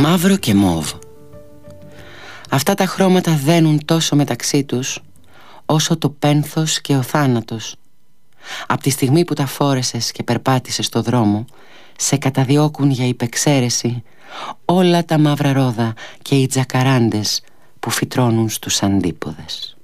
Μαύρο και μόβ. Αυτά τα χρώματα δένουν τόσο μεταξύ τους όσο το πένθος και ο θάνατος. Από τη στιγμή που τα φόρεσες και περπάτησες στο δρόμο, σε καταδιώκουν για υπεξαίρεση όλα τα μαύρα ρόδα και οι τζακαράντες που φυτρώνουν στους αντίποδες.